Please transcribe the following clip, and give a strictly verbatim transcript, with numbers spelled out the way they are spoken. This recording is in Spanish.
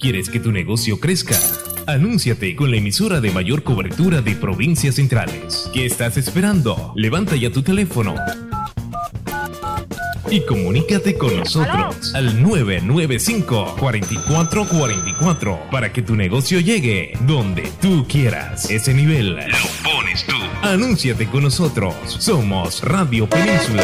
¿Quieres que tu negocio crezca? Anúnciate con la emisora de mayor cobertura de provincias centrales. ¿Qué estás esperando? Levanta ya tu teléfono y comunícate con nosotros al nueve nueve cinco, cuatro cuatro cuatro cuatro para que tu negocio llegue donde tú quieras. Ese nivel lo pones tú. Anúnciate con nosotros. Somos Radio Península.